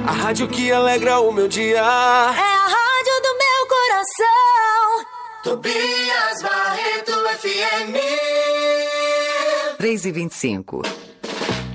A rádio que alegra o meu dia. É a rádio do meu coração. Tobias Barreto FM. 3h25.